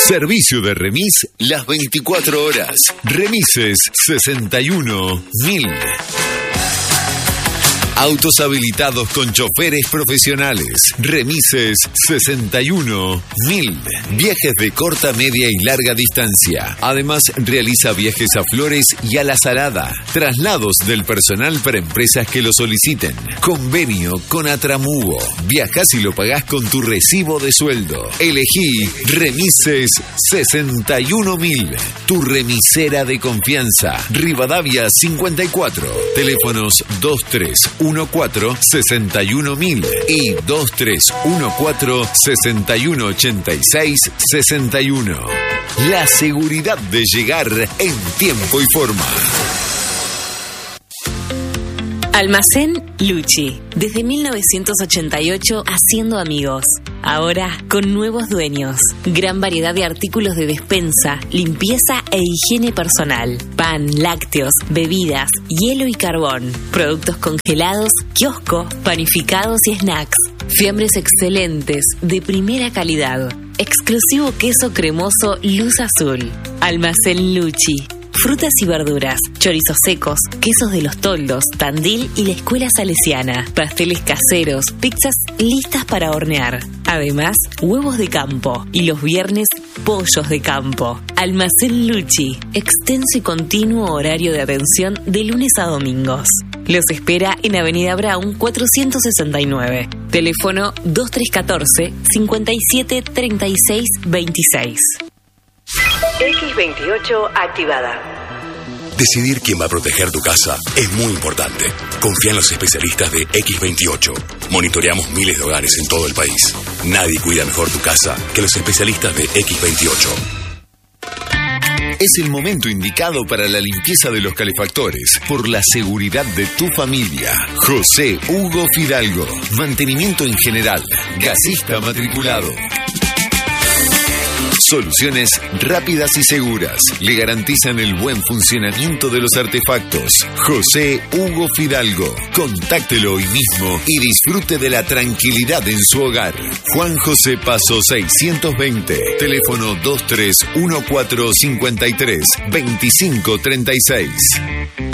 Servicio de remis las 24 horas. Remises 61.000. Autos habilitados con choferes profesionales. Remises 61.000. Viajes de corta, media y larga distancia. Además, realiza viajes a Flores y a La Salada. Traslados del personal para empresas que lo soliciten. Convenio con Atramugo. Viajás y lo pagás con tu recibo de sueldo. Elegí Remises 61.000. Tu remisera de confianza. Rivadavia 54. Teléfonos 2314-61.000 y 2314-6186-61. La seguridad de llegar en tiempo y forma. Almacén Lucci. Desde 1988 haciendo amigos. Ahora con nuevos dueños. Gran variedad de artículos de despensa, limpieza e higiene personal. Pan, lácteos, bebidas, hielo y carbón. Productos congelados, kiosco, panificados y snacks. Fiambres excelentes, de primera calidad. Exclusivo queso cremoso Luz Azul. Almacén Lucci. Frutas y verduras, chorizos secos, quesos de los Toldos, Tandil y la Escuela Salesiana, pasteles caseros, pizzas listas para hornear. Además, huevos de campo y los viernes, pollos de campo. Almacén Lucci, extenso y continuo horario de atención de lunes a domingos. Los espera en Avenida Brown 469. Teléfono 2314-573626. X28 activada. Decidir quién va a proteger tu casa es muy importante. Confía en los especialistas de X28. Monitoreamos miles de hogares en todo el país. Nadie cuida mejor tu casa que los especialistas de X28. Es el momento indicado para la limpieza de los calefactores por la seguridad de tu familia. José Hugo Fidalgo. Mantenimiento en general. Gasista matriculado. Soluciones rápidas y seguras. Le garantizan el buen funcionamiento de los artefactos. José Hugo Fidalgo. Contáctelo hoy mismo y disfrute de la tranquilidad en su hogar. Juan José Paso 620. Teléfono 231453-2536.